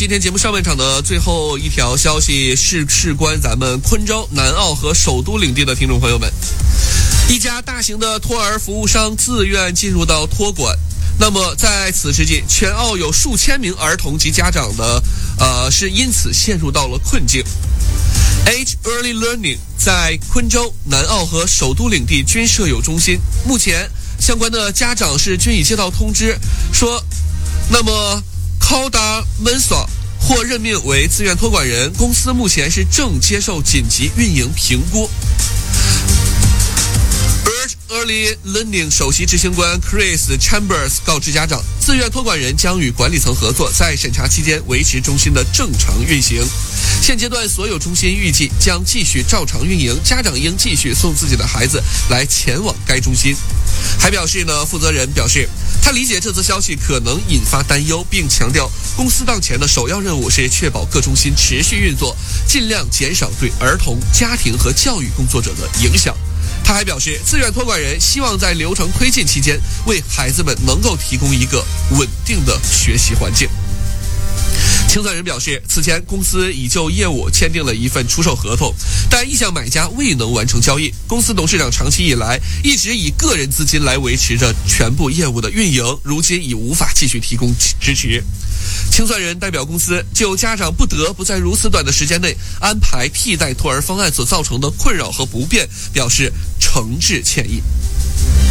今天节目上半场的最后一条消息是事关咱们昆州、南澳和首都领地的听众朋友们。一家大型的托儿服务商自愿进入到托管，那么在此之际，全澳有数千名儿童及家长的是因此陷入到了困境。Age Early Learning 在昆州、南澳和首都领地均设有中心，目前相关的家长是均已接到通知，说那么Kauda Mensa 或任命为自愿托管人，公司目前是正接受紧急运营评估。Urge Early Learning 首席执行官 Chris Chambers 告知家长，自愿托管人将与管理层合作，在审查期间维持中心的正常运行。现阶段所有中心预计将继续照常运营，家长应继续送自己的孩子来前往该中心。还表示呢，负责人表示，他理解这则消息可能引发担忧，并强调公司当前的首要任务是确保各中心持续运作，尽量减少对儿童、家庭和教育工作者的影响。他还表示，自愿托管人希望在流程推进期间为孩子们能够提供一个稳定的学习环境。清算人表示，此前公司已就业务签订了一份出售合同，但意向买家未能完成交易。公司董事长长期以来一直以个人资金来维持着全部业务的运营，如今已无法继续提供支持。清算人代表公司就家长不得不在如此短的时间内安排替代托儿方案所造成的困扰和不便表示诚挚歉意。